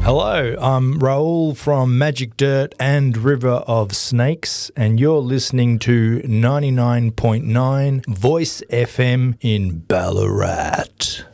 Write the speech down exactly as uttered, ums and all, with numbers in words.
Hello, I'm Raoul from Magic Dirt and River of Snakes, and you're listening to ninety-nine point nine Voice F M in Ballarat.